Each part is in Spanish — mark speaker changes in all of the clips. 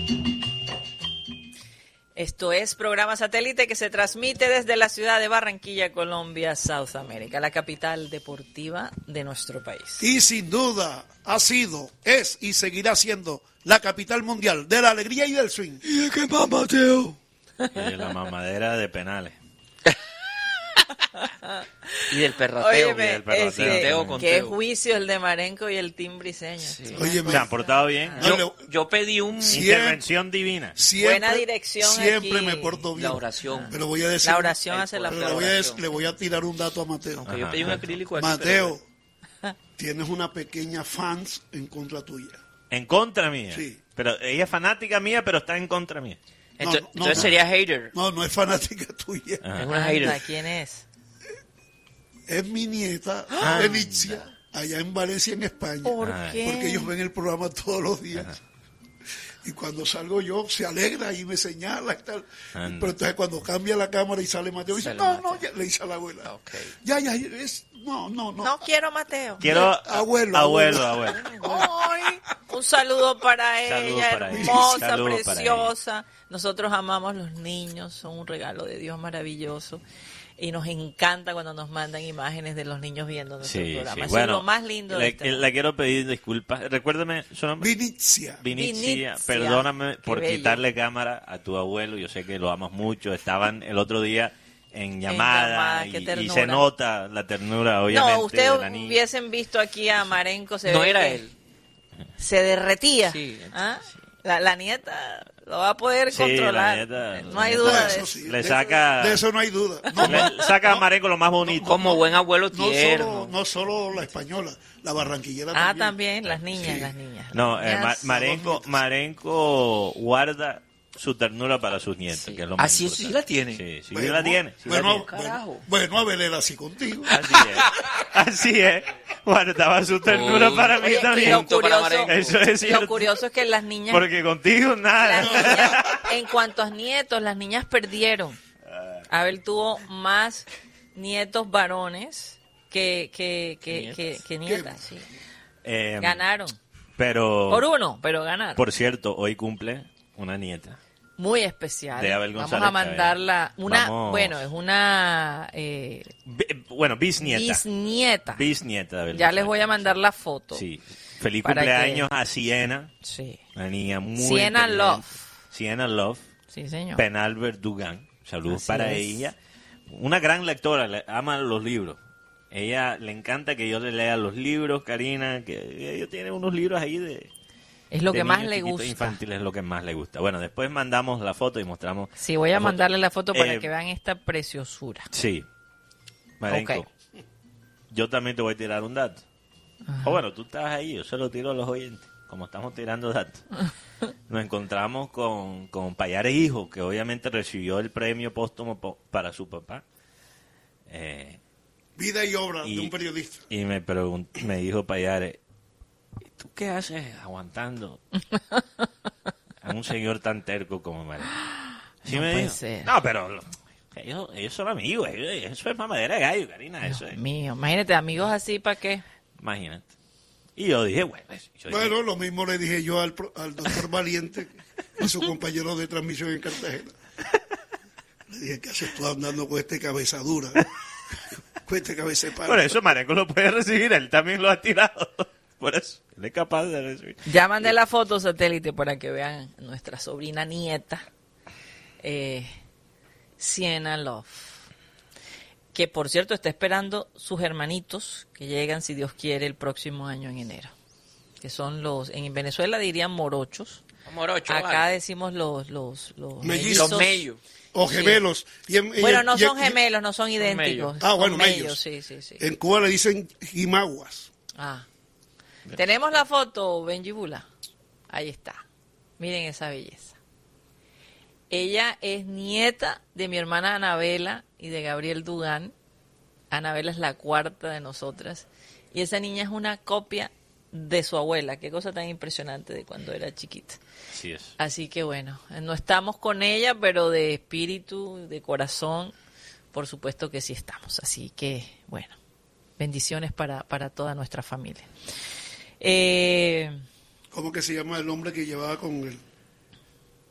Speaker 1: Esto es Programa Satélite que se transmite desde la ciudad de Barranquilla, Colombia, South America, la capital deportiva de nuestro país.
Speaker 2: Y sin duda ha sido, es y seguirá siendo la capital mundial de la alegría y del swing. ¿Y de qué más, Mateo?
Speaker 3: Y la mamadera de penales.
Speaker 4: Y del perroteo.
Speaker 1: Óyeme,
Speaker 3: y del perroteo.
Speaker 1: qué juicio el de Marenco y el Tim Briseño.
Speaker 4: Sí.
Speaker 2: Óyeme,
Speaker 3: Se han portado bien.
Speaker 4: Yo pedí un...
Speaker 3: Intervención divina.
Speaker 1: Buena dirección
Speaker 2: siempre
Speaker 1: aquí.
Speaker 2: me porto bien.
Speaker 4: La oración.
Speaker 2: Pero voy a decir,
Speaker 1: La oración hace la
Speaker 2: pero
Speaker 1: flor.
Speaker 2: le voy a tirar un dato a Mateo.
Speaker 4: Aunque yo pedí un acrílico aquí.
Speaker 2: Mateo, tienes una pequeña fans en contra tuya.
Speaker 3: En contra mía.
Speaker 2: Sí.
Speaker 3: Pero ella es fanática mía, pero está en contra mía.
Speaker 4: Entonces sería hater.
Speaker 2: No es fanática tuya.
Speaker 4: Es una hater.
Speaker 1: Anda, ¿quién es?
Speaker 2: Es mi nieta, Benicia, allá en Valencia, en España.
Speaker 1: ¿Por qué?
Speaker 2: Porque ellos ven el programa todos los días.
Speaker 3: Ajá.
Speaker 2: Y cuando salgo yo, se alegra y me señala y tal.
Speaker 3: Anda.
Speaker 2: Pero entonces cuando cambia la cámara y sale Mateo, dice,
Speaker 4: Sale
Speaker 2: no,
Speaker 4: Mateo.
Speaker 2: ya, le dice a la abuela.
Speaker 4: Okay.
Speaker 2: Ya, no.
Speaker 1: No quiero Mateo.
Speaker 3: Quiero
Speaker 2: Abuelo.
Speaker 1: Ay, un saludo para ella,
Speaker 3: Saludo para ella.
Speaker 1: hermosa,
Speaker 3: Saludo para
Speaker 1: preciosa. Nosotros amamos los niños, son un regalo de Dios maravilloso. Y nos encanta cuando nos mandan imágenes de los niños viendo nuestro programa. Eso
Speaker 3: Bueno,
Speaker 1: es lo más lindo de
Speaker 3: le quiero pedir disculpas. Recuérdame su nombre.
Speaker 2: Vinicia.
Speaker 3: Vinicia,
Speaker 1: Vinicia.
Speaker 3: perdóname
Speaker 1: Qué
Speaker 3: por
Speaker 1: bello.
Speaker 3: quitarle cámara a tu abuelo. Yo sé que lo amas mucho. Estaban el otro día en llamada
Speaker 1: qué
Speaker 3: y
Speaker 1: ternura.
Speaker 3: se nota la ternura, obviamente,
Speaker 1: No, ustedes
Speaker 3: de la niña.
Speaker 1: hubiesen visto aquí a Marenco.
Speaker 4: No era él.
Speaker 1: Se derretía.
Speaker 4: Sí,
Speaker 1: ¿Ah? La nieta lo va a poder
Speaker 3: Sí,
Speaker 1: controlar.
Speaker 3: la nieta-
Speaker 1: No hay
Speaker 3: la
Speaker 1: duda
Speaker 3: nieta-
Speaker 1: de
Speaker 2: Eso
Speaker 1: eso.
Speaker 2: sí,
Speaker 3: Le saca-
Speaker 2: de eso no hay duda.
Speaker 3: Le saca a Marenco lo más bonito.
Speaker 4: Como buen abuelo tierno.
Speaker 2: No solo la española, la barranquillera
Speaker 1: Ah,
Speaker 2: también.
Speaker 1: también, las niñas,
Speaker 2: Sí.
Speaker 1: las niñas.
Speaker 3: No,
Speaker 1: Las niñas.
Speaker 3: Marenco guarda su ternura para sus nietos,
Speaker 4: Sí.
Speaker 3: que es lo
Speaker 4: Ah,
Speaker 3: más
Speaker 4: sí, eso sí
Speaker 3: importante.
Speaker 4: la tiene.
Speaker 3: Sí, sí
Speaker 2: Bueno,
Speaker 3: la tiene. Sí la tiene.
Speaker 4: Carajo.
Speaker 2: Bueno, a ver, así contigo.
Speaker 3: Así es. Así es. Guardaba su ternura
Speaker 4: Uy.
Speaker 3: para mí
Speaker 1: Oye, y
Speaker 3: también.
Speaker 1: lo
Speaker 4: Punto para
Speaker 1: curioso,
Speaker 4: Marenco.
Speaker 3: Eso es cierto.
Speaker 1: lo curioso es que las niñas,
Speaker 3: Porque contigo nada.
Speaker 1: las niñas, en cuanto a nietos, las niñas perdieron. Abel tuvo más nietos varones que nietas. Sí. Ganaron.
Speaker 3: Pero,
Speaker 1: Por uno, pero ganaron.
Speaker 3: por cierto, hoy cumple una nieta.
Speaker 1: Muy especial.
Speaker 3: De Abel
Speaker 1: Vamos
Speaker 3: González
Speaker 1: a mandarla
Speaker 3: Vamos.
Speaker 1: bueno, es una
Speaker 3: Bisnieta.
Speaker 1: bisnieta.
Speaker 3: Bisnieta de Abel
Speaker 1: Ya les
Speaker 3: González.
Speaker 1: voy a mandar la foto.
Speaker 3: Sí. Feliz
Speaker 1: Para
Speaker 3: cumpleaños a Siena.
Speaker 1: Sí.
Speaker 3: Una niña muy
Speaker 1: Siena
Speaker 3: inteligente.
Speaker 1: Love.
Speaker 3: Siena Love.
Speaker 1: Sí, señor.
Speaker 3: Penalbert Dugan. Saludos
Speaker 1: Así
Speaker 3: para
Speaker 1: es.
Speaker 3: ella. Una gran lectora, ama los libros. Ella le encanta que yo le lea los libros, Karina, que ella tiene unos libros ahí de...
Speaker 1: Es lo
Speaker 3: de
Speaker 1: que más
Speaker 3: niños
Speaker 1: le
Speaker 3: chiquitos
Speaker 1: gusta.
Speaker 3: infantiles, es lo que más le gusta. Bueno, después mandamos la foto y mostramos...
Speaker 1: Sí, voy a
Speaker 3: la foto.
Speaker 1: mandarle la foto para
Speaker 3: Eh,
Speaker 1: que vean esta preciosura.
Speaker 3: Sí. Marenco,
Speaker 1: Ok.
Speaker 3: yo también te voy a tirar un dato. O bueno, tú estás ahí, yo se lo tiro a los oyentes, como estamos tirando datos. Nos encontramos con Payares Hijo, que obviamente recibió el premio póstumo para su papá.
Speaker 2: Vida y obra de un periodista.
Speaker 3: Y me dijo Payares, ¿y tú qué haces aguantando a un señor tan terco como Marenco? Sí,
Speaker 1: No
Speaker 3: me
Speaker 1: puede
Speaker 3: dijo.
Speaker 1: ser.
Speaker 3: No, pero ellos son amigos, eso es mamadera de gallo, Karina, eso es.
Speaker 1: Dios mío, imagínate, amigos así, ¿para qué?
Speaker 3: Imagínate. Y yo dije,
Speaker 2: Bueno, lo mismo le dije yo al doctor Valiente, a su compañero de transmisión en Cartagena. Le dije, ¿qué haces tú andando con este cabeza dura? Con este cabeza de palo.
Speaker 3: por eso Marenco lo puede recibir, él también lo ha tirado. Por eso, él es capaz de recibir.
Speaker 1: Ya mandé la foto satélite para que vean nuestra sobrina nieta, Siena Love. Que por cierto está esperando sus hermanitos que llegan, si Dios quiere, el próximo año en enero. Que son en Venezuela dirían morochos.
Speaker 4: Morocho,
Speaker 1: Acá
Speaker 4: vale.
Speaker 1: decimos los
Speaker 2: Mellizos.
Speaker 4: Los mellos.
Speaker 2: O gemelos.
Speaker 1: Bueno, no son gemelos, no son idénticos.
Speaker 4: mellos.
Speaker 2: Ah, bueno,
Speaker 1: Son
Speaker 2: mellos.
Speaker 1: Sí, sí, sí.
Speaker 2: En Cuba le dicen jimaguas.
Speaker 1: Ah. Tenemos la foto, Benji Bula. Ahí está. Miren esa belleza. Ella es nieta de mi hermana Anabela y de Gabriel Dugan. Anabela es la cuarta de nosotras. Y esa niña es una copia de su abuela. Qué cosa tan impresionante de cuando era chiquita.
Speaker 3: Así es.
Speaker 1: Así que bueno, no estamos con ella, pero de espíritu, de corazón, por supuesto que sí estamos. Así que bueno, bendiciones para toda nuestra familia.
Speaker 2: ¿Cómo que se llama el hombre que llevaba con él?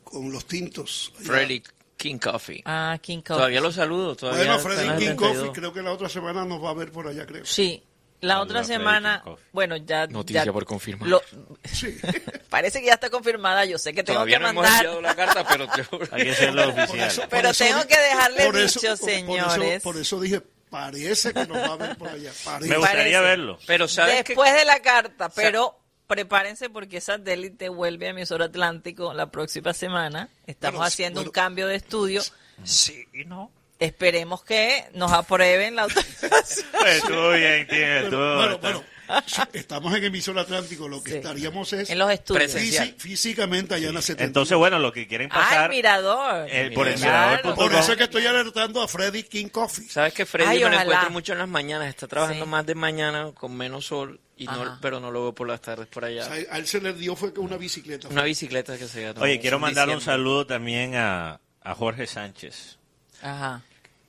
Speaker 2: con los tintos. allá.
Speaker 4: Freddy King Coffee.
Speaker 1: Ah, King Coffee.
Speaker 4: Todavía lo saludo. Todavía
Speaker 2: Bueno,
Speaker 4: está en
Speaker 2: Freddy
Speaker 4: la
Speaker 2: King
Speaker 4: 72.
Speaker 2: Coffee, creo que la otra semana nos va a ver por allá, creo.
Speaker 1: Sí, la
Speaker 3: Saluda
Speaker 1: otra
Speaker 3: a Freddy
Speaker 1: semana,
Speaker 3: King Coffee.
Speaker 1: bueno, ya...
Speaker 4: Noticia
Speaker 1: ya
Speaker 4: por confirmar.
Speaker 2: Sí.
Speaker 1: Parece que ya está confirmada, yo sé que tengo
Speaker 4: Todavía
Speaker 1: que
Speaker 4: no hemos
Speaker 1: mandar...
Speaker 4: enviado la carta, pero...
Speaker 3: Hay que hacerlo oficial.
Speaker 1: Pero tengo que dejarle
Speaker 2: por eso-
Speaker 1: dicho,
Speaker 2: por-
Speaker 1: señores.
Speaker 2: Por eso dije, parece que nos va a ver por allá. Parece.
Speaker 3: Me gustaría
Speaker 1: Parece.
Speaker 3: verlo.
Speaker 4: Pero ¿sabes qué?
Speaker 1: Después de la carta, pero prepárense porque Satélite vuelve a emisor Atlántico la próxima semana. Estamos
Speaker 2: Bueno,
Speaker 1: haciendo un
Speaker 2: bueno.
Speaker 1: cambio de estudio.
Speaker 4: Sí y no.
Speaker 1: Esperemos que nos aprueben la autorización.
Speaker 3: Estuvo bien, tiene, estuvo
Speaker 2: Bueno,
Speaker 3: bastante.
Speaker 2: estamos en emisor Atlántico, lo que
Speaker 1: Sí.
Speaker 2: estaríamos es
Speaker 1: En los estudios.
Speaker 4: Presencial.
Speaker 2: físicamente allá en la 70.
Speaker 3: Entonces, bueno, lo que quieren
Speaker 1: Ah, el
Speaker 3: pasar
Speaker 1: mirador.
Speaker 3: por el
Speaker 1: Claro.
Speaker 3: mirador.com.
Speaker 2: por eso es que estoy alertando a Freddy King Coffee.
Speaker 4: ¿Sabes que Freddy
Speaker 1: Ay,
Speaker 4: me lo
Speaker 1: ojalá.
Speaker 4: encuentro mucho en las mañanas? Está trabajando
Speaker 1: Sí.
Speaker 4: más de mañana con menos sol, y
Speaker 1: Ajá.
Speaker 4: no, pero no lo veo por las tardes por
Speaker 2: O
Speaker 4: allá.
Speaker 2: sea, a él se le dio fue que una bicicleta.
Speaker 4: Una bicicleta que se ganó.
Speaker 3: Oye, quiero
Speaker 4: en
Speaker 3: mandar un
Speaker 4: diciembre.
Speaker 3: saludo también a Jorge Sánchez.
Speaker 1: Ajá.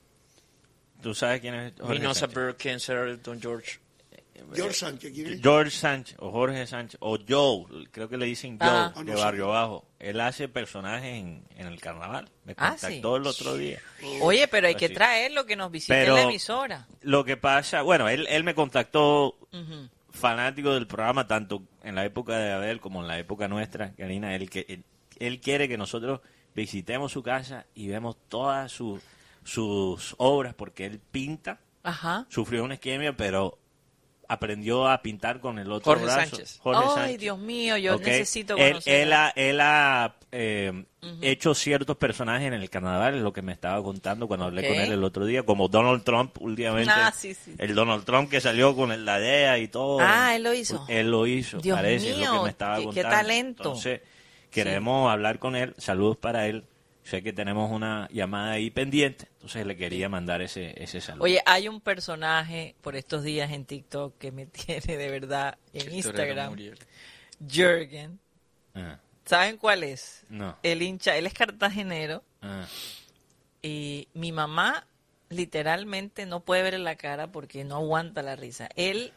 Speaker 3: ¿Tú sabes quién es Jorge
Speaker 4: Minosa
Speaker 3: Sánchez?
Speaker 4: Burke, Cancer, Don George.
Speaker 2: George Sánchez, ¿quién es?
Speaker 3: George Sánchez o Jorge Sánchez o Joe, creo que le dicen Joe
Speaker 1: Ah.
Speaker 3: de
Speaker 2: no sé.
Speaker 3: Barrio Bajo. Él hace personajes en el carnaval. Me
Speaker 1: Ah,
Speaker 3: contactó el otro día.
Speaker 1: Oye, pero hay que
Speaker 3: Así.
Speaker 1: traerlo, que nos visite
Speaker 3: Pero-
Speaker 1: en la emisora.
Speaker 3: Lo que pasa, bueno, él me contactó
Speaker 1: Ujú.
Speaker 3: fanático del programa tanto en la época de Abel como en la época nuestra, Karina. Él quiere que nosotros visitemos su casa y vemos todas sus obras porque él pinta.
Speaker 1: Ajá.
Speaker 3: Sufrió una isquemia, pero aprendió a pintar con el otro
Speaker 4: Jorge
Speaker 3: brazo.
Speaker 4: Sánchez.
Speaker 3: Jorge
Speaker 1: Ay,
Speaker 3: Sánchez.
Speaker 1: Dios mío, yo
Speaker 3: Ok.
Speaker 1: necesito
Speaker 3: Él
Speaker 1: conocerlo.
Speaker 3: ha hecho ciertos personajes en el carnaval, es lo que me estaba contando cuando hablé
Speaker 1: Ok.
Speaker 3: con él el otro día, como Donald Trump últimamente.
Speaker 1: Ah, sí, sí.
Speaker 3: El Donald Trump que salió con la DEA y todo.
Speaker 1: Ah, él lo hizo.
Speaker 3: Él lo hizo,
Speaker 1: Dios
Speaker 3: parece, es lo que
Speaker 1: mío,
Speaker 3: me estaba
Speaker 1: qué
Speaker 3: contando.
Speaker 1: talento.
Speaker 3: Entonces, queremos hablar con él. Saludos para él. Sé que tenemos una llamada ahí pendiente, entonces le quería mandar ese saludo.
Speaker 1: Oye, hay un personaje por estos días en TikTok que me tiene de verdad en
Speaker 4: Qué torero
Speaker 1: Instagram.
Speaker 4: Muriel.
Speaker 1: Jürgen.
Speaker 3: Ah,
Speaker 1: ¿Saben cuál es?
Speaker 3: no.
Speaker 1: El hincha, él es cartagenero
Speaker 3: Ah,
Speaker 1: y mi mamá literalmente no puede ver en la cara porque no aguanta la risa. Él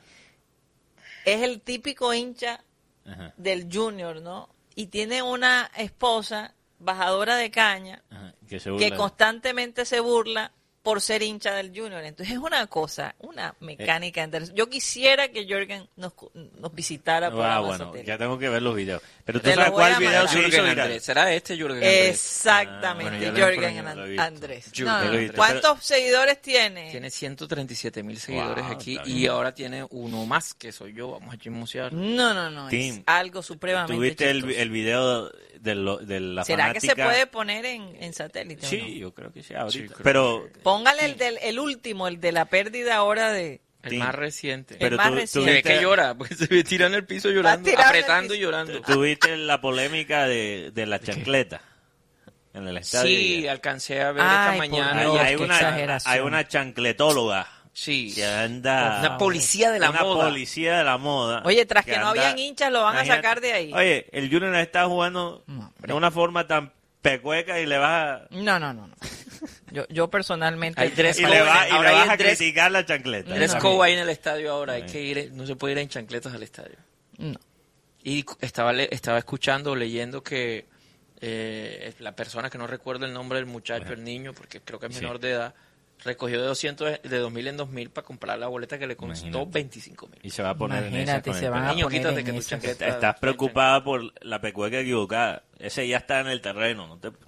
Speaker 1: es el típico hincha
Speaker 3: ajá,
Speaker 1: del Junior, ¿no? Y tiene una esposa bajadora de caña
Speaker 3: ajá, que se
Speaker 1: que
Speaker 3: burla.
Speaker 1: constantemente se burla por ser hincha del Junior. Entonces es una cosa, una mecánica interesante. Yo quisiera que Jürgen nos visitara por
Speaker 3: Ah,
Speaker 1: la
Speaker 3: bueno,
Speaker 1: Satélite.
Speaker 3: ya tengo que ver los videos. Pero tú
Speaker 1: Te
Speaker 3: sabes
Speaker 1: los voy a
Speaker 3: cuál video
Speaker 1: mandar.
Speaker 3: se hizo
Speaker 4: Jürgen
Speaker 3: viral.
Speaker 4: Andrés. ¿Será este Jürgen Andrés?
Speaker 1: Exactamente,
Speaker 3: Ah, bueno,
Speaker 4: ya lo he
Speaker 1: Jürgen
Speaker 3: lo he visto.
Speaker 1: Andrés.
Speaker 4: Jürgen
Speaker 1: No, no,
Speaker 3: Andrés.
Speaker 1: ¿cuántos seguidores tiene?
Speaker 4: Tiene 137,000 seguidores
Speaker 3: Wow,
Speaker 4: aquí
Speaker 3: está
Speaker 4: y
Speaker 3: bien.
Speaker 4: ahora tiene uno más, que soy yo. Vamos a chismosear.
Speaker 1: No, es
Speaker 3: Tim,
Speaker 1: algo supremamente
Speaker 3: ¿Tuviste el
Speaker 1: chistoso.
Speaker 3: video de la
Speaker 1: ¿Será que se
Speaker 3: fanática?
Speaker 1: puede poner en satélite? o
Speaker 3: Sí,
Speaker 1: no?
Speaker 3: yo creo que sí, ahorita.
Speaker 4: Sí, creo
Speaker 3: pero
Speaker 1: Póngale el último, el de la pérdida ahora de...
Speaker 4: El
Speaker 3: Tim.
Speaker 4: más reciente.
Speaker 3: Pero
Speaker 1: más
Speaker 3: tú-
Speaker 1: reciente.
Speaker 4: Se ve
Speaker 3: tuviste-
Speaker 4: que llora, porque se ve tirado en el piso llorando,
Speaker 1: tirado en el
Speaker 4: apretando y
Speaker 1: piso.
Speaker 4: llorando.
Speaker 3: tuviste la polémica de la chancleta en el estadio.
Speaker 4: Sí, alcancé a ver
Speaker 1: Ay,
Speaker 4: esta
Speaker 1: por
Speaker 4: mañana.
Speaker 1: Dios,
Speaker 4: y
Speaker 3: hay
Speaker 1: qué
Speaker 3: una
Speaker 1: exageración.
Speaker 3: hay una chancletóloga
Speaker 4: Sí,
Speaker 3: que anda
Speaker 4: una policía de la
Speaker 3: una
Speaker 4: moda.
Speaker 3: policía de la moda.
Speaker 1: Oye, tras que no
Speaker 3: anda-
Speaker 1: habían hinchas, lo van a
Speaker 3: Imagínate.
Speaker 1: sacar de ahí.
Speaker 3: Oye, el Junior está jugando
Speaker 1: No,
Speaker 3: de una forma tan pecueca y le vas a
Speaker 1: No. Yo personalmente...
Speaker 4: Hay tres
Speaker 3: y
Speaker 4: Ahora
Speaker 3: le,
Speaker 4: hay
Speaker 3: vas a
Speaker 4: tres-
Speaker 3: criticar la chancleta.
Speaker 4: Dress
Speaker 1: No.
Speaker 4: code ahí en el estadio ahora. Hay
Speaker 3: Sí.
Speaker 4: que ir, no se puede ir en chancletas al estadio.
Speaker 1: No.
Speaker 4: Y estaba escuchando, leyendo que la persona, que no recuerdo el nombre del muchacho,
Speaker 3: Ajá.
Speaker 4: el niño, porque creo que es
Speaker 3: Sí.
Speaker 4: menor de edad, recogió de 2.000 en 2.000 para comprar la boleta que le costó
Speaker 3: Imagínate.
Speaker 4: 25.000.
Speaker 3: Y se va a poner en esa
Speaker 1: Imagínate,
Speaker 3: con
Speaker 1: se
Speaker 3: el
Speaker 1: van a
Speaker 3: pelo.
Speaker 4: Niño,
Speaker 1: poner
Speaker 4: quítate
Speaker 1: en
Speaker 4: que tu
Speaker 1: esa.
Speaker 4: chancleta...
Speaker 3: Estás preocupada por la pecueca equivocada. Ese ya está en el terreno. No te...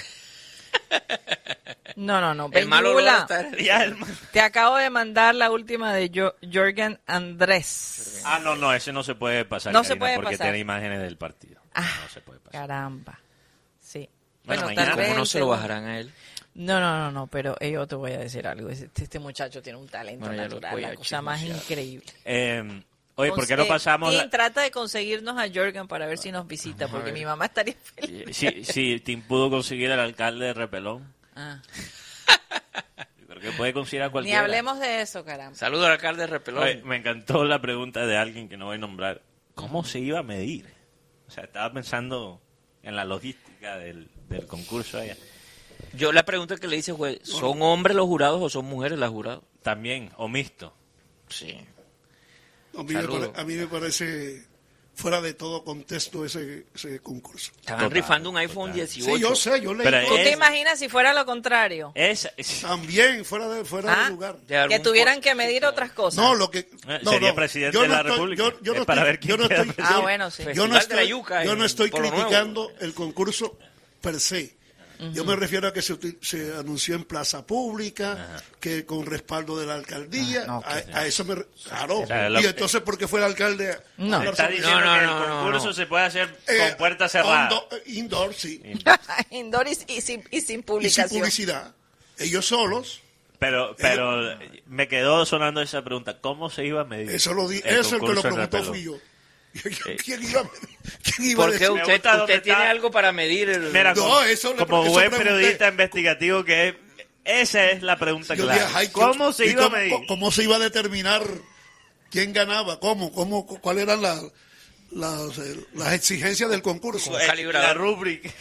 Speaker 1: No.
Speaker 4: El malo olor
Speaker 1: Benjula,
Speaker 4: está en el-
Speaker 3: Ya,
Speaker 1: te acabo de mandar la última de Jürgen Andrés.
Speaker 3: Ah, no, ese no se puede pasar,
Speaker 1: No se
Speaker 3: Karina,
Speaker 1: puede
Speaker 3: porque
Speaker 1: pasar.
Speaker 3: tiene imágenes del partido.
Speaker 1: Ah,
Speaker 3: No se puede pasar.
Speaker 1: Caramba. Sí.
Speaker 3: Bueno,
Speaker 1: Bueno,
Speaker 3: mañana,
Speaker 1: tal vez
Speaker 4: ¿Cómo no
Speaker 1: el
Speaker 4: se lo
Speaker 1: segundo-
Speaker 4: bajarán a él?
Speaker 1: No, pero yo te voy a decir algo. Este muchacho tiene un talento
Speaker 4: Bueno, ya lo
Speaker 1: natural,
Speaker 4: voy
Speaker 1: la
Speaker 4: a
Speaker 1: cosa más
Speaker 4: chismosear.
Speaker 1: increíble.
Speaker 3: Oye, ¿por qué no pasamos?
Speaker 1: Tim, trata de conseguirnos a Jürgen para ver si nos visita,
Speaker 4: Vamos a
Speaker 1: porque
Speaker 4: ver.
Speaker 1: mi mamá estaría feliz.
Speaker 3: Si Tim pudo conseguir al alcalde de Repelón,
Speaker 1: Ah.
Speaker 3: yo creo que puede conseguir a
Speaker 1: Ni
Speaker 3: cualquiera.
Speaker 1: hablemos de eso, caramba.
Speaker 4: Saludo al alcalde de Repelón.
Speaker 3: Oye, me encantó la pregunta de alguien que no voy a nombrar. ¿Cómo se iba a medir? O sea, estaba pensando en la logística del concurso allá.
Speaker 4: Yo la pregunta que le hice fue, ¿son hombres los jurados o son mujeres las jurados?
Speaker 3: También, o mixto.
Speaker 4: Sí.
Speaker 2: A mí,
Speaker 4: Saludo.
Speaker 2: a mí me parece fuera de todo contexto ese concurso.
Speaker 4: Estaban rifando un iPhone 18.
Speaker 2: Sí, yo sé, yo leí.
Speaker 3: Pero
Speaker 1: ¿Tú te imaginas si fuera lo contrario?
Speaker 2: También fuera de lugar.
Speaker 1: Que tuvieran que medir otras cosas.
Speaker 2: No, lo que
Speaker 3: sería presidente
Speaker 2: yo
Speaker 3: de
Speaker 2: no
Speaker 3: la
Speaker 2: estoy-
Speaker 3: República.
Speaker 2: yo no
Speaker 3: Es para
Speaker 2: estoy-
Speaker 3: ver quién
Speaker 2: yo no
Speaker 3: queda
Speaker 2: estoy-
Speaker 3: presidente.
Speaker 1: Ah, bueno, sí.
Speaker 2: Yo no
Speaker 4: Festival de la
Speaker 2: estoy,
Speaker 4: Yuca
Speaker 2: yo no
Speaker 4: en
Speaker 2: estoy
Speaker 4: Polo Nuevo.
Speaker 2: criticando el concurso per se. Yo me refiero a que se anunció en plaza pública, que con respaldo de la alcaldía, a eso me... Claro,
Speaker 3: sea,
Speaker 2: y entonces, ¿por qué fue el alcalde? a
Speaker 1: No.
Speaker 2: hablar
Speaker 3: Está
Speaker 2: sobre
Speaker 3: diciendo
Speaker 4: No,
Speaker 3: que
Speaker 4: no,
Speaker 3: el
Speaker 4: no,
Speaker 3: concurso
Speaker 4: no.
Speaker 3: se puede hacer
Speaker 2: eso?
Speaker 3: con puertas cerradas.
Speaker 2: Indoor, sí.
Speaker 1: Indoor y sin
Speaker 2: Y sin
Speaker 1: publicación.
Speaker 2: publicidad. Ellos solos.
Speaker 3: Pero me quedó sonando esa pregunta. ¿Cómo se iba a medir?
Speaker 2: Eso lo di,
Speaker 3: el
Speaker 2: eso el que lo
Speaker 3: concurso en
Speaker 2: preguntó
Speaker 3: Repelón?
Speaker 2: fui yo. ¿Quién iba a
Speaker 4: ¿Por qué
Speaker 2: decir?
Speaker 3: Me
Speaker 4: usted
Speaker 3: gusta dónde
Speaker 4: tiene
Speaker 3: está.
Speaker 4: algo para medir el...
Speaker 3: Mira,
Speaker 2: No,
Speaker 3: como,
Speaker 2: eso le-
Speaker 3: como
Speaker 2: eso
Speaker 3: buen
Speaker 2: pregunté.
Speaker 3: periodista investigativo que es, esa es la pregunta
Speaker 2: Yo
Speaker 3: clara.
Speaker 2: dije, ay,
Speaker 3: ¿Cómo se
Speaker 2: ¿y
Speaker 3: iba a medir?
Speaker 2: ¿Cómo se iba a determinar quién ganaba? ¿Cuáles eran las exigencias del concurso?
Speaker 4: Un calibrador.
Speaker 3: La rúbrica.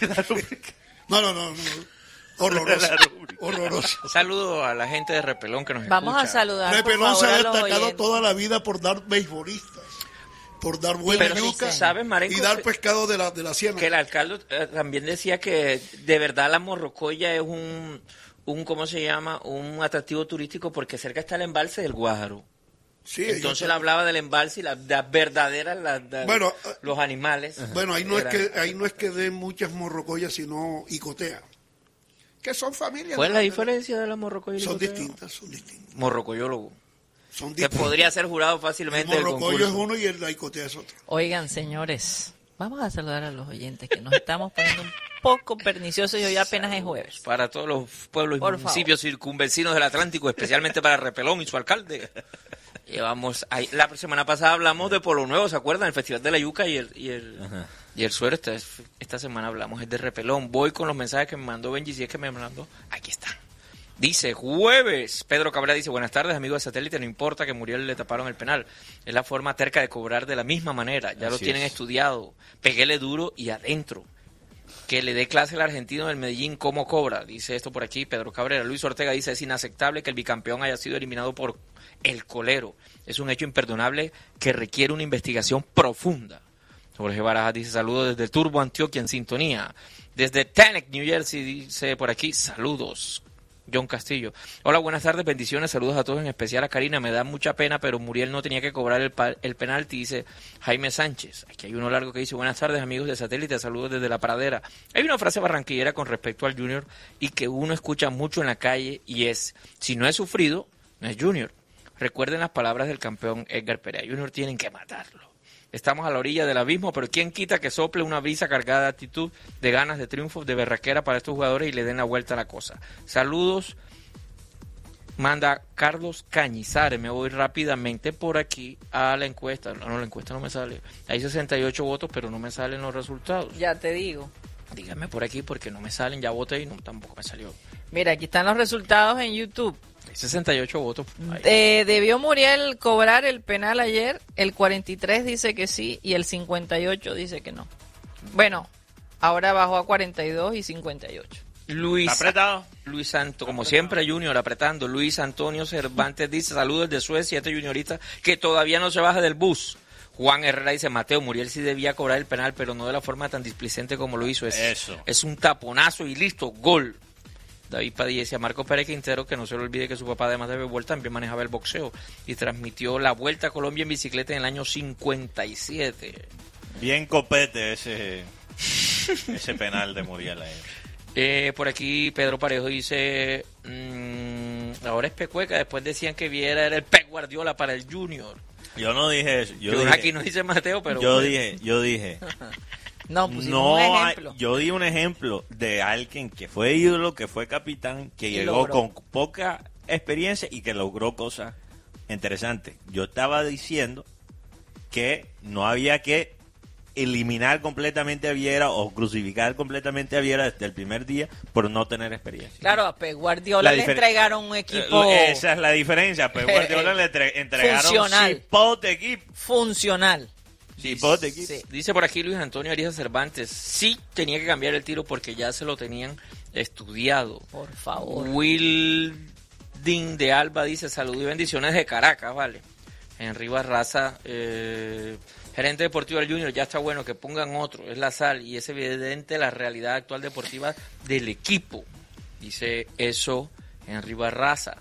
Speaker 2: No. Horroroso.
Speaker 3: La rúbrica.
Speaker 2: Horroroso.
Speaker 4: Un saludo a la gente de Repelón que nos
Speaker 1: Vamos a
Speaker 4: escucha.
Speaker 1: saludar, por
Speaker 2: Repelón se
Speaker 1: favor,
Speaker 2: ha
Speaker 1: a los
Speaker 2: destacado
Speaker 1: oyentes.
Speaker 2: toda la vida por dar beisbolistas, por dar buena
Speaker 4: Pero
Speaker 2: yuca
Speaker 4: ¿sabes, Marenco,
Speaker 2: y dar pescado de la ciénaga.
Speaker 4: Que el alcalde también decía que de verdad la Morrocoya es un ¿cómo se llama? Un atractivo turístico porque cerca está el embalse del Guájaro.
Speaker 2: Sí,
Speaker 4: Entonces él
Speaker 2: ellos-
Speaker 4: hablaba del embalse y las verdaderas,
Speaker 2: Bueno,
Speaker 4: los animales.
Speaker 2: Bueno, ahí no
Speaker 4: eran-
Speaker 2: es que den muchas morrocoyas, sino icotea. Que son familias.
Speaker 4: ¿Cuál es la
Speaker 2: grandes.
Speaker 4: diferencia de la Morrocoya y el
Speaker 2: Son
Speaker 4: Icoteo?
Speaker 2: distintas.
Speaker 4: Morrocoyólogo.
Speaker 2: Son
Speaker 4: Que
Speaker 2: distintas.
Speaker 4: podría ser jurado
Speaker 2: El
Speaker 4: fácilmente del
Speaker 2: morrocoyo es
Speaker 4: concurso.
Speaker 2: uno y la icotea es otro.
Speaker 1: Oigan, señores, vamos a saludar a los oyentes que nos estamos poniendo un poco perniciosos y hoy apenas es jueves.
Speaker 4: Para todos los pueblos y
Speaker 1: Por
Speaker 4: municipios circunvecinos del Atlántico, especialmente para Repelón y su alcalde. Llevamos ahí, la semana pasada hablamos de Polo Nuevo, ¿se acuerdan? El Festival de la Yuca y el suero. Esta semana hablamos es de Repelón. Voy con los mensajes que me mandó Benji, si es que me mandó. Aquí está. Dice, jueves. Pedro Cabrera dice, buenas tardes, amigos de Satélite, no importa que Muriel le taparon el penal. Es la forma terca de cobrar de la misma manera. Ya lo
Speaker 3: Así
Speaker 4: tienen
Speaker 3: es.
Speaker 4: estudiado. Peguele duro y adentro. Que le dé clase al argentino del Medellín cómo cobra. Dice esto por aquí Pedro Cabrera. Luis Ortega dice, es inaceptable que el bicampeón haya sido eliminado por el colero. Es un hecho imperdonable que requiere una investigación profunda. Jorge Barajas dice, saludos desde Turbo, Antioquia, en sintonía. Desde Teaneck, New Jersey, dice por aquí, saludos. John Castillo. Hola, buenas tardes, bendiciones, saludos a todos, en especial a Karina. Me da mucha pena, pero Muriel no tenía que cobrar el penalti, dice Jaime Sánchez. Aquí hay uno largo que dice, buenas tardes, amigos de Satélite, saludos desde La Pradera. Hay una frase barranquillera con respecto al Junior y que uno escucha mucho en la calle y es, si no es sufrido, no es Junior. Recuerden las palabras del campeón Edgar Perea, Junior tienen que matarlo. Estamos a la orilla del abismo, pero ¿quién quita que sople una brisa cargada de actitud, de ganas, de triunfo, de berraquera para estos jugadores y le den la vuelta a la cosa? Saludos, manda Carlos Cañizares. Me voy rápidamente por aquí a la encuesta. No, la encuesta no me sale. Hay 68 votos, pero no me salen los resultados.
Speaker 1: Ya te digo.
Speaker 4: Díganme por aquí porque no me salen. Ya voté y no, tampoco me salió.
Speaker 1: Mira, aquí están los resultados en YouTube.
Speaker 4: Hay 68 votos. Ahí.
Speaker 1: ¿Debió Muriel cobrar el penal ayer? El 43 dice que sí y el 58 dice que no. Bueno, ahora bajó a 42 y 58.
Speaker 4: Luis,
Speaker 3: ¿Está apretado?
Speaker 4: Luis Santo, como siempre, Junior apretando. Luis Antonio Cervantes dice, saludos de Suecia, este juniorista que todavía no se baja del bus. Juan Herrera dice, Mateo, Muriel sí debía cobrar el penal, pero no de la forma tan displicente como lo hizo.
Speaker 3: Eso.
Speaker 4: Es un taponazo y listo, gol. David Padilla decía, Marco Pérez Quintero, que no se le olvide que su papá, además de béisbol, también manejaba el boxeo y transmitió la Vuelta a Colombia en bicicleta en el año 57.
Speaker 3: Bien copete ese penal de Muriel ahí.
Speaker 4: Por aquí Pedro Parejo dice, ahora es Pecueca, después decían que Viera era el Pep Guardiola para el Junior.
Speaker 3: Yo no dije eso.
Speaker 4: Aquí no dice Mateo, pero...
Speaker 3: Yo dije.
Speaker 1: No, pusimos
Speaker 3: No,
Speaker 1: un ejemplo.
Speaker 3: yo di un ejemplo de alguien que fue ídolo, que fue capitán, que
Speaker 1: Y
Speaker 3: llegó
Speaker 1: logró.
Speaker 3: con poca experiencia y que logró cosas interesantes. Yo estaba diciendo que no había que eliminar completamente a Viera o crucificar completamente a Viera desde el primer día por no tener experiencia.
Speaker 1: Claro, a Pep Guardiola
Speaker 3: La
Speaker 1: le
Speaker 3: difer-
Speaker 1: entregaron un equipo
Speaker 3: Esa es la diferencia. Pues Guardiola le entregaron
Speaker 1: Funcional.
Speaker 3: cipote equipo.
Speaker 1: funcional.
Speaker 3: Cipote equipo.
Speaker 1: Sí.
Speaker 4: Dice por aquí Luis Antonio Arias Cervantes, sí tenía que cambiar el tiro porque ya se lo tenían estudiado.
Speaker 1: Por favor.
Speaker 4: Wilding de Alba dice, saludos y bendiciones de Caracas, vale. Henry Barraza, Gerente deportivo del Junior, ya está bueno que pongan otro, es la sal y es evidente la realidad actual deportiva del equipo. Dice eso Henry Barraza.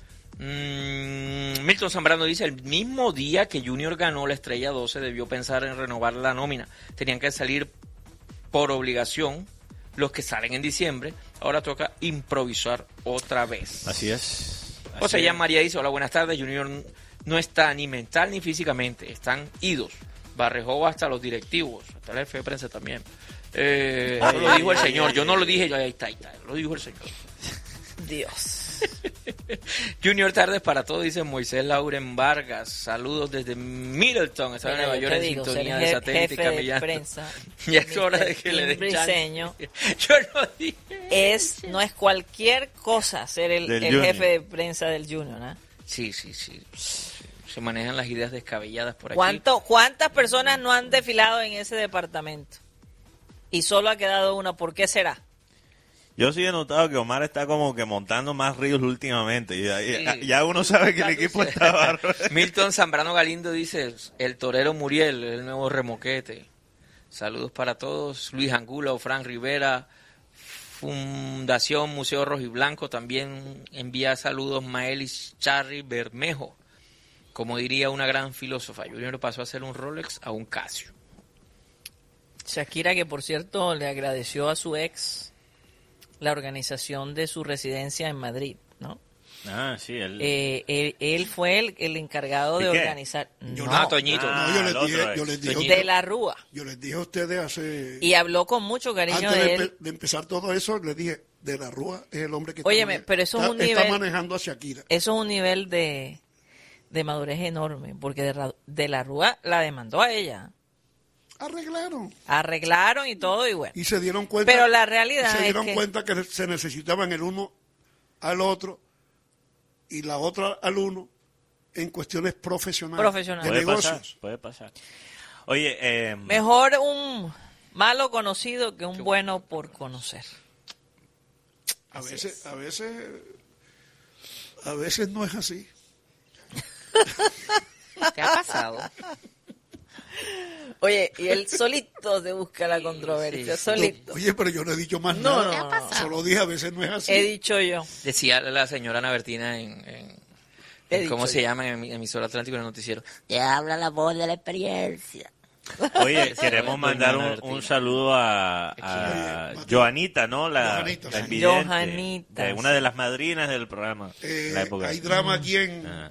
Speaker 4: Milton Zambrano dice, el mismo día que Junior ganó la estrella 12 debió pensar en renovar la nómina. Tenían que salir por obligación los que salen en diciembre. Ahora toca improvisar otra vez.
Speaker 3: Así es.
Speaker 4: José Jan María dice, hola, buenas tardes. Junior no está ni mental ni físicamente, están idos. Barrejó hasta los directivos, hasta el jefe de prensa también. Eso lo dijo el señor, yo no lo dije, ahí está, lo dijo el señor.
Speaker 1: Dios.
Speaker 4: Junior tardes para todos, dice Moisés Lauren Vargas. Saludos desde Middleton, está en Nueva York en sintonía de satélite y camellando. Ya es hora de que le den chance. Yo no dije.
Speaker 1: No es cualquier cosa ser el jefe de prensa del Junior, ¿no?
Speaker 4: Sí. Se manejan las ideas descabelladas por aquí.
Speaker 1: ¿Cuántas personas no han desfilado en ese departamento? Y solo ha quedado una. ¿Por qué será?
Speaker 3: Yo sí he notado que Omar está como que montando más ríos últimamente. Ya uno sabe que el equipo está barro.
Speaker 4: Milton Zambrano Galindo dice, el torero Muriel, el nuevo remoquete. Saludos para todos. Luis Angulo, Fran Rivera, Fundación Museo Rojiblanco también envía saludos. Maelis Charry Bermejo. Como diría una gran filósofa, Junior pasó a ser un Rolex a un Casio.
Speaker 1: Shakira, que por cierto le agradeció a su ex la organización de su residencia en Madrid, ¿no?
Speaker 3: Ah, sí,
Speaker 1: él fue el encargado de organizar.
Speaker 4: Toñito.
Speaker 2: Yo les dije
Speaker 1: de la Rúa.
Speaker 2: Yo les dije a ustedes hace...
Speaker 1: Y habló con mucho cariño
Speaker 2: antes
Speaker 1: de él.
Speaker 2: de empezar todo eso, les dije, de la Rúa es el hombre que
Speaker 1: pero eso es un
Speaker 2: está
Speaker 1: nivel,
Speaker 2: manejando a Shakira.
Speaker 1: Eso es un nivel de madurez enorme, porque de la Rúa la demandó a ella. Arreglaron y todo, y bueno.
Speaker 2: Y se dieron cuenta.
Speaker 1: Pero la realidad
Speaker 2: se dieron
Speaker 1: es que
Speaker 2: cuenta que se necesitaban el uno al otro y la otra al uno en cuestiones profesionales. De negocios.
Speaker 3: Puede pasar. Oye,
Speaker 1: mejor un malo conocido que un bueno por conocer.
Speaker 2: A veces no es así.
Speaker 1: ¿Qué ha pasado? Oye, y él solito se busca la controversia, solito.
Speaker 2: Oye, pero yo no he dicho más nada. No. Solo dije, a veces no es así.
Speaker 1: He dicho yo.
Speaker 4: Decía la señora Ana Bertina en ¿cómo se llama? En emisora Atlántico en el noticiero.
Speaker 1: Ya habla la voz de la experiencia.
Speaker 3: Oye, queremos mandar un saludo a Joanita, ¿no? La invidente,
Speaker 1: Joanita,
Speaker 3: una de las madrinas del programa. La época.
Speaker 2: Hay drama aquí en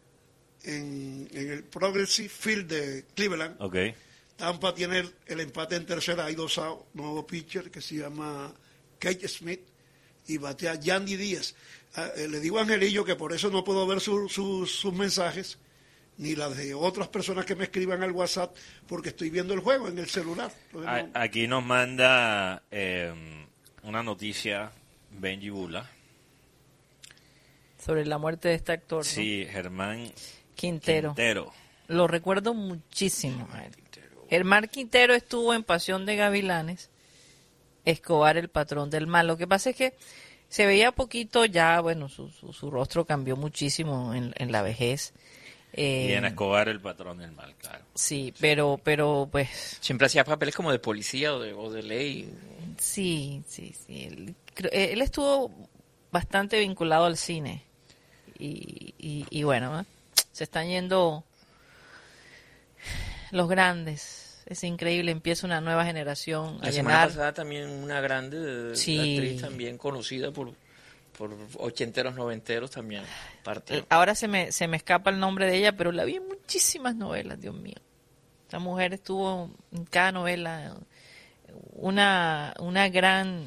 Speaker 2: el Progressive Field de Cleveland.
Speaker 3: Okay.
Speaker 2: Tampa tiene el empate en tercera. Hay dos nuevos pitchers que se llama Cage Smith y batea Yandy Díaz. Le digo a Angelillo que por eso no puedo ver sus mensajes ni las de otras personas que me escriban al WhatsApp porque estoy viendo el juego en el celular. Entonces,
Speaker 3: aquí nos manda una noticia Benji Bula
Speaker 1: sobre la muerte de este actor, ¿no?
Speaker 3: Sí, Germán
Speaker 1: Quintero. Lo recuerdo muchísimo. Germán Quintero estuvo en Pasión de Gavilanes, Escobar el patrón del mal. Lo que pasa es que se veía poquito ya, bueno, su rostro cambió muchísimo en la vejez.
Speaker 3: Y en Escobar el patrón del mal, claro.
Speaker 1: Sí, pero pues...
Speaker 4: Siempre hacía papeles como de policía o de ley.
Speaker 1: Sí. Él estuvo bastante vinculado al cine. Y bueno, se están yendo los grandes. Es increíble, empieza una nueva generación a
Speaker 4: la
Speaker 1: llenar.
Speaker 4: Semana pasada también una grande
Speaker 1: sí.
Speaker 4: actriz también conocida por ochenteros, noventeros también partió.
Speaker 1: Ahora se me escapa el nombre de ella, pero la vi en muchísimas novelas, Dios mío. Esta mujer estuvo en cada novela. Una gran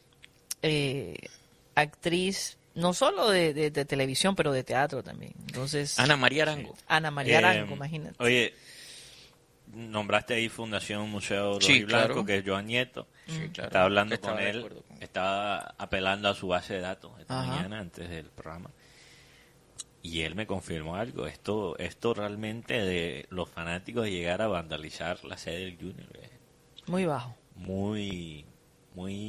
Speaker 1: actriz, no solo de televisión, pero de teatro también. Entonces,
Speaker 4: Ana María Arango.
Speaker 1: Sí. Ana María Arango, imagínate.
Speaker 3: Oye, nombraste ahí Fundación Museo
Speaker 4: sí,
Speaker 3: Rojiblanco,
Speaker 4: claro.
Speaker 3: Que es Joan Nieto.
Speaker 4: Sí, claro.
Speaker 3: Estaba hablando con él, estaba apelando a su base de datos esta mañana antes del programa. Y él me confirmó algo. Esto realmente de los fanáticos de llegar a vandalizar la sede del Junior es
Speaker 1: muy bajo.
Speaker 3: Muy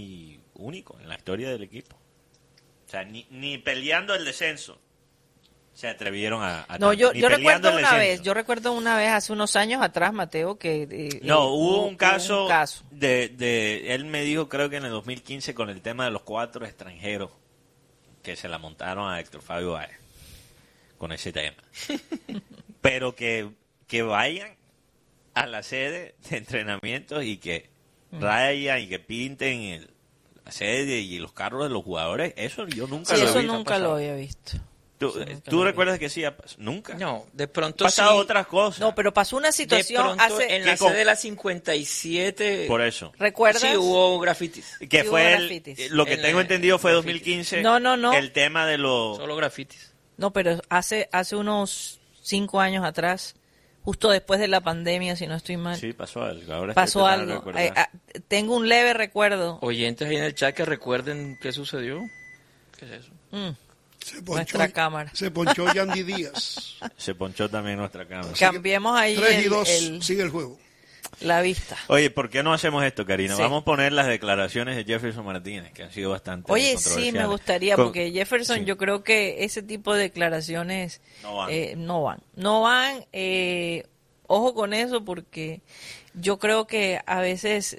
Speaker 3: único en la historia del equipo. O sea, ni peleando el descenso se atrevieron a
Speaker 1: No,
Speaker 3: tanto, ni
Speaker 1: yo
Speaker 3: peleando
Speaker 1: recuerdo
Speaker 3: el
Speaker 1: una
Speaker 3: descenso.
Speaker 1: vez, hace unos años atrás, Mateo, que
Speaker 3: Hubo un caso,
Speaker 1: un caso.
Speaker 3: él me dijo, creo que en el 2015, con el tema de los 4 extranjeros que se la montaron a Héctor Fabio Báez con ese tema. Pero que vayan a la sede de entrenamiento y que rayan y que pinten la sede y los carros de los jugadores, eso yo nunca
Speaker 1: Sí,
Speaker 3: lo he
Speaker 1: eso
Speaker 3: visto.
Speaker 1: nunca lo había visto.
Speaker 3: ¿Tú recuerdas que sí? Nunca.
Speaker 4: No, de pronto
Speaker 3: Pasado
Speaker 4: sí.
Speaker 3: otras cosas.
Speaker 1: No, pero pasó una
Speaker 4: De
Speaker 1: situación
Speaker 4: pronto
Speaker 1: hace...
Speaker 4: en la sede de la 57...
Speaker 3: Por eso.
Speaker 1: ¿Recuerdas?
Speaker 4: Sí, hubo grafitis.
Speaker 3: Que
Speaker 1: Sí,
Speaker 3: fue
Speaker 1: hubo
Speaker 3: el,
Speaker 1: grafitis.
Speaker 3: lo que
Speaker 4: En
Speaker 3: tengo
Speaker 4: la-
Speaker 3: entendido fue
Speaker 4: grafitis.
Speaker 3: 2015.
Speaker 1: No.
Speaker 3: El tema de los...
Speaker 4: Solo grafitis.
Speaker 1: No, pero hace unos 5 años atrás, justo después de la pandemia, si no estoy mal,
Speaker 3: Sí, pasó algo. Ahora
Speaker 1: pasó
Speaker 3: estoy tratando
Speaker 1: algo.
Speaker 3: de recordar.
Speaker 1: Tengo un leve recuerdo.
Speaker 4: Oyentes ahí en el chat que recuerden qué sucedió. ¿Qué es eso?
Speaker 2: Se ponchó,
Speaker 1: Nuestra cámara.
Speaker 2: Se ponchó Yandy Díaz.
Speaker 3: Se ponchó también nuestra cámara.
Speaker 1: Cambiemos ahí
Speaker 2: 3 y 2, sigue el juego.
Speaker 1: la vista.
Speaker 3: Oye, ¿por qué no hacemos esto, Karina?
Speaker 1: Sí.
Speaker 3: Vamos a poner las declaraciones de Jefferson Martínez, que han sido bastante
Speaker 1: Oye, sí,
Speaker 3: controversiales.
Speaker 1: me gustaría,
Speaker 3: Con-
Speaker 1: porque Jefferson,
Speaker 3: sí.
Speaker 1: yo creo que ese tipo de declaraciones
Speaker 3: No van.
Speaker 1: no van. Ojo con eso, porque yo creo que a veces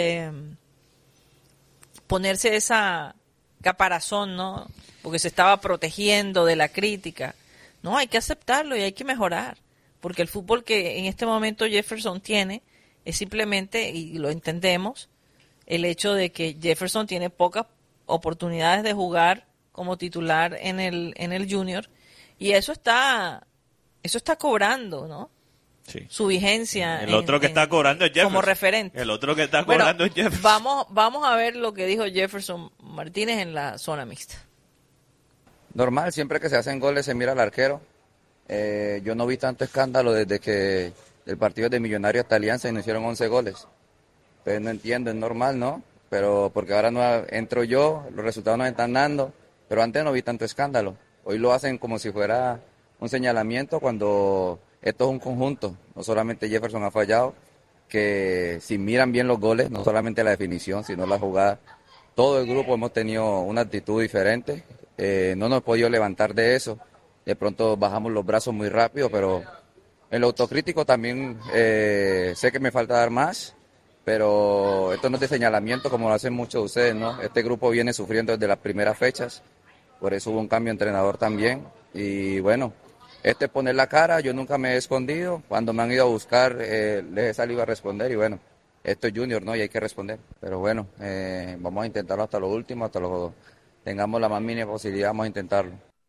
Speaker 1: ponerse esa caparazón, ¿no? Porque se estaba protegiendo de la crítica. No, hay que aceptarlo y hay que mejorar, porque el fútbol que en este momento Jefferson tiene es simplemente, y lo entendemos, el hecho de que Jefferson tiene pocas oportunidades de jugar como titular en el Junior, y eso está cobrando, ¿no?
Speaker 3: Sí.
Speaker 1: Su vigencia.
Speaker 3: El otro que está cobrando es Jefferson.
Speaker 1: Como referente.
Speaker 3: El otro que está
Speaker 1: Bueno,
Speaker 3: cobrando es Jefferson.
Speaker 1: vamos a ver lo que dijo Jefferson Martínez en la zona mixta.
Speaker 5: Normal, siempre que se hacen goles se mira al arquero. Yo no vi tanto escándalo desde que el partido de Millonarios hasta Alianza y nos hicieron 11 goles. Pues no entiendo, es normal, ¿no? Pero porque ahora no entro yo, los resultados nos están dando, pero antes no vi tanto escándalo. Hoy lo hacen como si fuera un señalamiento cuando esto es un conjunto. No solamente Jefferson ha fallado, que si miran bien los goles, no solamente la definición, sino la jugada, todo el grupo hemos tenido una actitud diferente. No nos hemos podido levantar de eso. De pronto bajamos los brazos muy rápido, pero en lo autocrítico también sé que me falta dar más, pero esto no es de señalamiento como lo hacen muchos de ustedes, ¿no? Este grupo viene sufriendo desde las primeras fechas, por eso hubo un cambio de entrenador también. Y bueno, este es poner la cara, yo nunca me he escondido. Cuando me han ido a buscar, les he salido a responder y bueno, esto es Junior, ¿no? Y hay que responder. Pero bueno, vamos a intentarlo hasta lo último, hasta lo tengamos la más mínima posibilidad, vamos a intentarlo.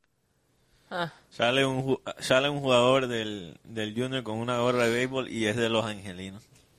Speaker 3: Sale un jugador del Junior con una gorra de béisbol y es de los Angelinos.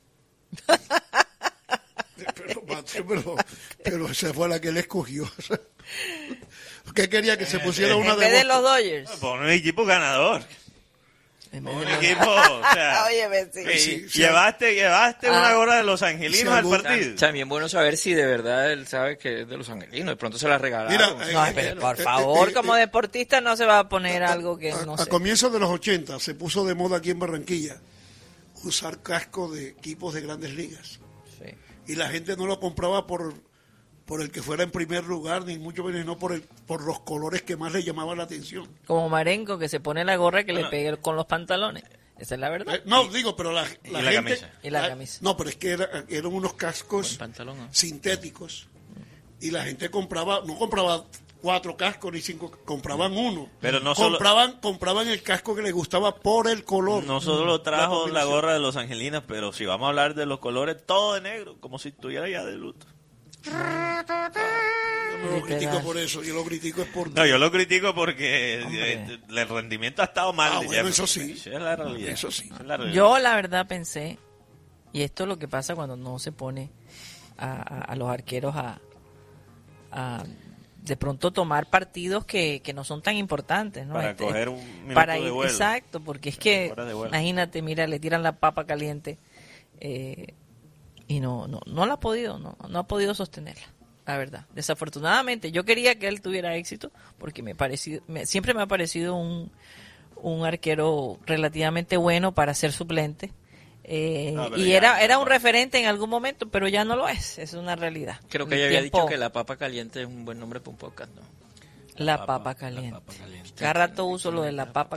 Speaker 2: Pero esa fue la que él escogió. ¿Qué quería? Que se pusiera una
Speaker 1: En vez de
Speaker 2: Boston.
Speaker 1: los Dodgers.
Speaker 3: Pon un equipo ganador.
Speaker 1: En vez
Speaker 3: Un
Speaker 1: de los-
Speaker 3: equipo, o sea,
Speaker 1: Óyeme, sí.
Speaker 3: sí,
Speaker 2: Sí,
Speaker 3: llevaste una gorra de los Angelinos
Speaker 2: Sí,
Speaker 3: al
Speaker 2: algún-
Speaker 3: partido.
Speaker 4: También bueno saber si de verdad él sabe que es de los angelinos. De pronto se la regalaron.
Speaker 2: Mira,
Speaker 1: No, pero por favor, como deportista no se va a poner algo que no
Speaker 2: a
Speaker 1: sé.
Speaker 2: comienzos de los 80 se puso de moda aquí en Barranquilla usar cascos de equipos de grandes ligas.
Speaker 1: Sí.
Speaker 2: Y la gente no lo compraba por el que fuera en primer lugar, ni mucho menos, sino por los colores que más le llamaban la atención.
Speaker 1: Como Marenco que se pone la gorra que le pegue con los pantalones. Esa es la verdad.
Speaker 2: No, digo, pero la
Speaker 3: la
Speaker 2: gente...
Speaker 3: camisa.
Speaker 1: Y la camisa.
Speaker 2: No, pero es que eran unos cascos
Speaker 4: Buen pantalón, ¿no?
Speaker 2: sintéticos. Y la gente no compraba 4 cascos ni 5, compraban uno.
Speaker 3: Pero no solo-
Speaker 2: compraban el casco que les gustaba por el color.
Speaker 3: No solo trajo la
Speaker 2: combinación.
Speaker 3: gorra de los Angelinos, pero si vamos a hablar de los colores, todo de negro, como si estuviera ya de luto.
Speaker 2: Yo no lo
Speaker 1: Literal.
Speaker 2: critico por eso, yo lo critico es por...
Speaker 3: No, yo lo critico porque
Speaker 1: Hombre.
Speaker 3: el rendimiento ha estado mal.
Speaker 2: Ah,
Speaker 3: de
Speaker 2: bueno,
Speaker 3: Jefferson.
Speaker 2: eso sí.
Speaker 3: Esa es la realidad.
Speaker 2: Eso sí.
Speaker 3: Esa es la realidad.
Speaker 1: Yo la verdad pensé, y esto es lo que pasa cuando no se pone a los arqueros a de pronto tomar partidos que no son tan importantes, ¿no?
Speaker 3: Para coger un minuto
Speaker 1: para
Speaker 3: de
Speaker 1: ir-
Speaker 3: vuelo.
Speaker 1: Exacto, porque es que,
Speaker 3: Horas de vuelo.
Speaker 1: imagínate, mira, le tiran la papa caliente y no la ha podido, no ha podido sostenerla, la verdad. Desafortunadamente, yo quería que él tuviera éxito porque siempre me ha parecido un arquero relativamente bueno para ser suplente.
Speaker 3: pero
Speaker 1: Y
Speaker 3: ya,
Speaker 1: era un referente en algún momento, pero ya no lo es una realidad.
Speaker 4: Creo que
Speaker 1: El
Speaker 4: ella había
Speaker 1: tiempo-
Speaker 4: dicho que la papa caliente es un buen nombre para un podcast, ¿no?
Speaker 1: La papa caliente. Cada rato uso lo de la papa